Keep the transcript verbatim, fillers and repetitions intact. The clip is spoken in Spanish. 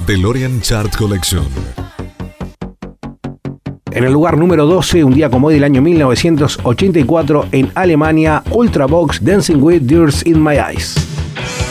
DeLorean Chart Collection. En el lugar número doce, un día como hoy del año mil novecientos ochenta y cuatro, en Alemania, Ultravox, Dancing with Tears in My Eyes.